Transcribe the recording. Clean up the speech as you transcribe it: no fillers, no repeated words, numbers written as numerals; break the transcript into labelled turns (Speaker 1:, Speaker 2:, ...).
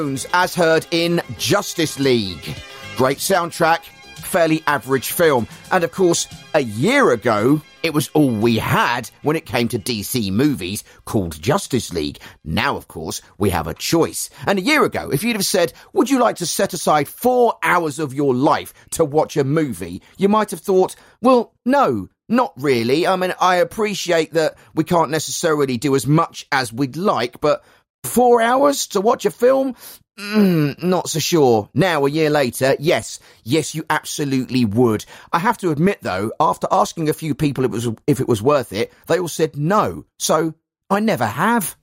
Speaker 1: As heard in Justice League. Great soundtrack, fairly average film. And of course, a year ago, it was all we had when it came to DC movies called Justice League. Now, of course, we have a choice. And a year ago, if you'd have said, would you like to set aside 4 hours of your life to watch a movie? You might have thought, well, no, not really. I mean, I appreciate that we can't necessarily do as much as we'd like, but 4 hours to watch a film? Not so sure. Now, a year later, yes, you absolutely would. I have to admit, though, after asking a few people if it was worth it, they all said no. So, I never have.